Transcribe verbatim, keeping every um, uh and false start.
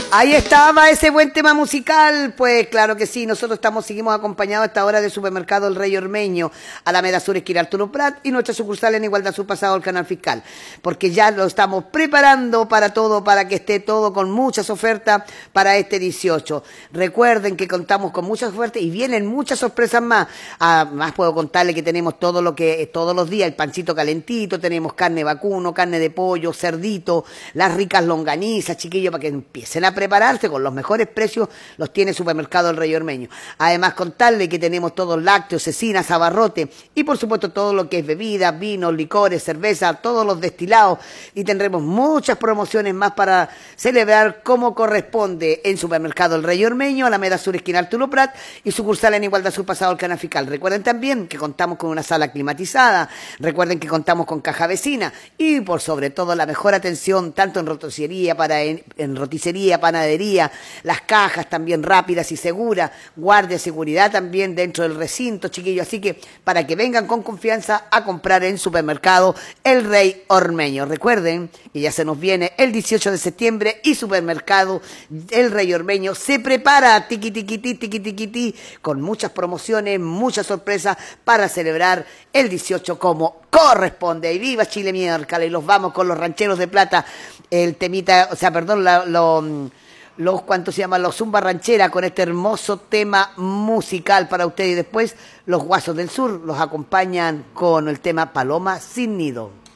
Ahí estaba ese buen tema musical, pues claro que sí, nosotros estamos, seguimos acompañados a esta hora del supermercado El Rey Ormeño, Alameda Sur, esquina Arturo Prat, y nuestra sucursal en Igualdad Sur, pasado al Canal Fiscal, porque ya lo estamos preparando para todo, para que esté todo con muchas ofertas para este dieciocho. Recuerden que contamos con muchas ofertas y vienen muchas sorpresas más. Además puedo contarles que tenemos todo lo que todos los días, el pancito calentito, tenemos carne vacuno, carne de pollo, cerdito, las ricas longanizas, chiquillos, para que empiecen a prepararse con los mejores precios, los tiene Supermercado El Rey Ormeño. Además, contarle que tenemos todos lácteos, cecinas, abarrote y por supuesto todo lo que es bebidas, vinos, licores, cerveza, todos los destilados, y tendremos muchas promociones más para celebrar como corresponde en Supermercado El Rey Ormeño, Alameda Sur, esquina Arturo Prat, y sucursal en Igualdad Sur, pasado al Canal Fiscal. Recuerden también que contamos con una sala climatizada, recuerden que contamos con caja vecina y por sobre todo la mejor atención tanto en roticería, para en, en roticería, panadería, las cajas también rápidas y seguras, guardia, seguridad también dentro del recinto, chiquillos. Así que para que vengan con confianza a comprar en Supermercado El Rey Ormeño. Recuerden que ya se nos viene el dieciocho de septiembre y Supermercado El Rey Ormeño se prepara tiqui tiqui ti, tiqui tiqui ti, con muchas promociones, muchas sorpresas para celebrar el dieciocho como corresponde. Y viva Chile miércoles, y los vamos con los rancheros de plata, el temita, o sea, perdón, la, lo, los, ¿cuánto se llama? Los Zumba Ranchera, con este hermoso tema musical para ustedes. Y después los Guasos del Sur los acompañan con el tema Paloma Sin Nido.